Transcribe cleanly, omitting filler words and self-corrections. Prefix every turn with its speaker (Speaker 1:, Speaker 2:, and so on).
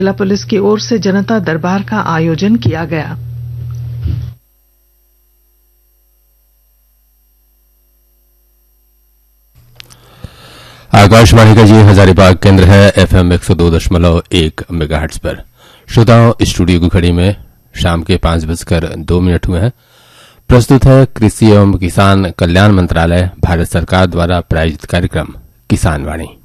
Speaker 1: जिला पुलिस की ओर से जनता दरबार का आयोजन किया गया।
Speaker 2: आकाशवाणी का ये हजारीबाग केंद्र है। एफएम 102.1 मेगाहर्ट्ज पर। श्रोताओं, स्टूडियो की घड़ी में शाम के 5:02 हुए हैं। प्रस्तुत है कृषि एवं किसान कल्याण मंत्रालय भारत सरकार द्वारा प्रायोजित कार्यक्रम किसान वाणी।